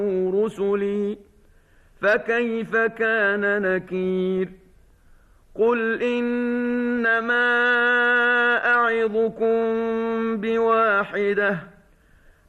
رسلي فكيف كان نكير قل إنما أعظكم بواحدة